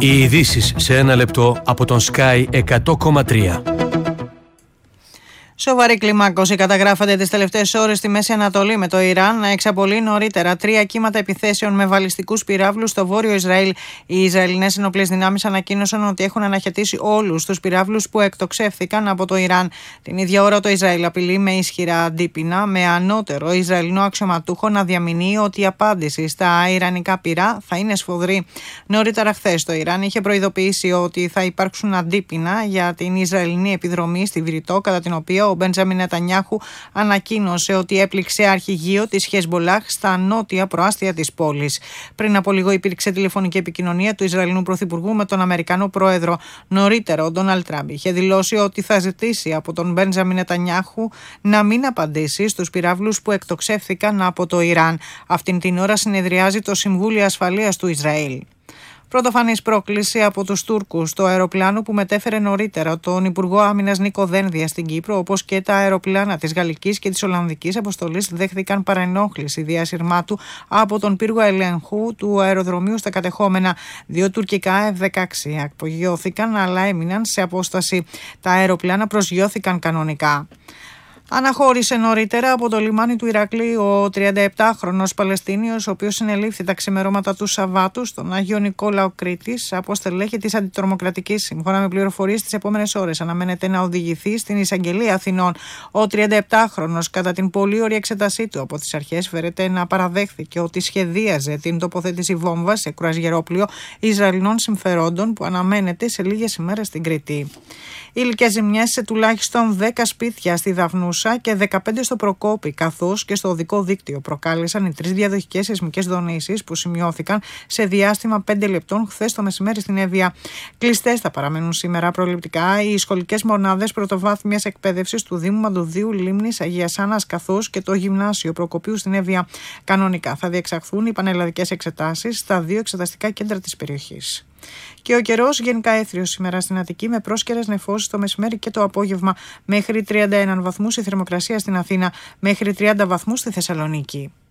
Οι ειδήσεις σε ένα λεπτό από τον Sky 100,3. Σοβαρή κλιμάκωση καταγράφεται τις τελευταίες ώρες στη Μέση Ανατολή, με το Ιράν να εξαπολύει νωρίτερα 3 κύματα επιθέσεων με βαλιστικούς πυράβλους στο βόρειο Ισραήλ. Οι Ισραηλινές ενοπλές δυνάμεις ανακοίνωσαν ότι έχουν αναχαιτήσει όλους τους πυράβλους που εκτοξεύθηκαν από το Ιράν. Την ίδια ώρα το Ισραήλ απειλεί με ισχυρά αντίπεινα, με ανώτερο Ισραηλινό αξιωματούχο να διαμηνύει ότι η απάντηση στα ιρανικά πυρά θα είναι σφοδρή. Νωρίτερα χθες το Ιράν είχε προειδοποιήσει ότι θα υπάρξουν αντίπεινα για την Ισραηλινή επιδρομή στη Βηρητό, κατά την οποία ο Μπεντζάμιν Νετανιάχου ανακοίνωσε ότι έπληξε αρχηγείο της Χεσμπολάχ στα νότια προάστια της πόλης. Πριν από λίγο υπήρξε τηλεφωνική επικοινωνία του Ισραηλινού Πρωθυπουργού με τον Αμερικανό Πρόεδρο. Νωρίτερα ο Ντόναλντ Τραμπ είχε δηλώσει ότι θα ζητήσει από τον Μπεντζάμιν Νετανιάχου να μην απαντήσει στους πυράβλους που εκτοξεύθηκαν από το Ιράν. Αυτήν την ώρα συνεδριάζει το Συμβούλιο Ασφαλείας του Ισραήλ. Πρωτοφανής πρόκληση από τους Τούρκους το αεροπλάνο που μετέφερε νωρίτερα τον Υπουργό Άμυνας Νίκο Δένδια στην Κύπρο, όπως και τα αεροπλάνα της Γαλλικής και της Ολλανδικής αποστολής, δέχθηκαν παρενόχληση διασυρμάτου από τον πύργο ελέγχου του αεροδρομίου στα κατεχόμενα. 2 τουρκικά F-16 απογειώθηκαν, αλλά έμειναν σε απόσταση. Τα αεροπλάνα προσγειώθηκαν κανονικά. Αναχώρησε νωρίτερα από το λιμάνι του Ηρακλείου ο 37χρονος Παλαιστίνιος, ο οποίος συνελήφθη τα ξημερώματα του Σαββάτου στον Άγιο Νικόλαο Κρήτης από στελέχη της Αντιτρομοκρατικής. Σύμφωνα με πληροφορίες, τις επόμενες ώρες αναμένεται να οδηγηθεί στην Εισαγγελία Αθηνών. Ο 37χρονος, κατά την πολύωρη εξέτασή του από τις αρχές, φέρεται να παραδέχθηκε ότι σχεδίαζε την τοποθέτηση βόμβας σε κρουαζιερόπλοιο Ισραηλινών συμφερόντων που αναμένεται σε λίγες ημέρες στην Κρήτη. Υλικές ζημιές σε τουλάχιστον 10 σπίτια στη Δαφνούσα και 15 στο Προκόπη, καθώς και στο οδικό δίκτυο, προκάλεσαν οι 3 διαδοχικές σεισμικές δονήσεις που σημειώθηκαν σε διάστημα 5 λεπτών χθες το μεσημέρι στην Εύβοια. Κλειστές θα παραμένουν σήμερα προληπτικά οι σχολικές μονάδες πρωτοβάθμιας εκπαίδευσης του Δήμου Μαντουδίου, Λίμνης, Αγίας Άννας, καθώς και το Γυμνάσιο Προκοπίου στην Εύβοια. Κανονικά θα διεξαχθούν οι πανελλαδικές εξετάσεις στα 2 εξεταστικά κέντρα της περιοχής. Και ο καιρός γενικά έθριος σήμερα στην Αττική, με πρόσκαιρες νεφώσεις το μεσημέρι και το απόγευμα. Μέχρι 31 βαθμούς η θερμοκρασία στην Αθήνα, μέχρι 30 βαθμούς στη Θεσσαλονίκη.